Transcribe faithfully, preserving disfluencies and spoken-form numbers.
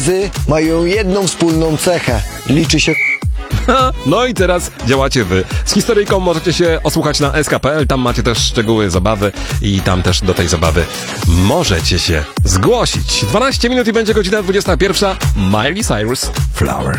mają jedną wspólną cechę. Liczy się. No i teraz działacie wy. Z historyjką możecie się osłuchać na S K kropka P L, tam macie też szczegóły zabawy i tam też do tej zabawy możecie się zgłosić. dwanaście minut i będzie godzina dwudziesta pierwsza. Miley Cyrus, Flowers.